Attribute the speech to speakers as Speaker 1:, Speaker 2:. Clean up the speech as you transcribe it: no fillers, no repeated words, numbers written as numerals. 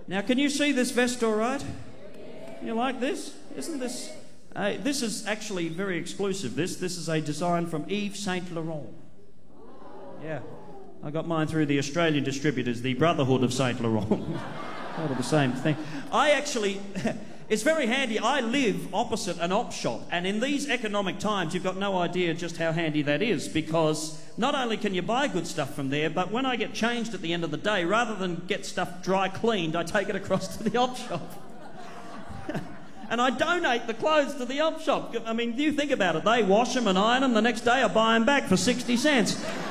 Speaker 1: Now, can you see this vest all right? You like this? Isn't this... this is actually very exclusive. This is a design from Yves Saint Laurent. Yeah. I got mine through the Australian distributors, the Brotherhood of Saint Laurent. Part of the same thing. I actually... It's very handy. I live opposite an op shop, and in these economic times, you've got no idea just how handy that is, because not only can you buy good stuff from there, but when I get changed at the end of the day, rather than get stuff dry cleaned, I take it across to the op shop. And I donate the clothes to the op shop. I mean, you think about it. They wash them and iron them. The next day I buy them back for 60 cents.